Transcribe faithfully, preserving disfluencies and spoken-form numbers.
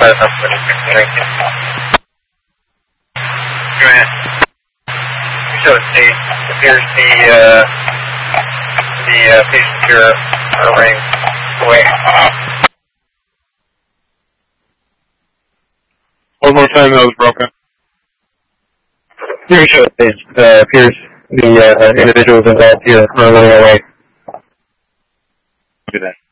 Fire company, thank you. Go ahead. So the, appears the, uh, the, uh, passenger ring away. One more time, that was broken. Here shows it uh, appears the uh, individuals involved here are running away. Do that.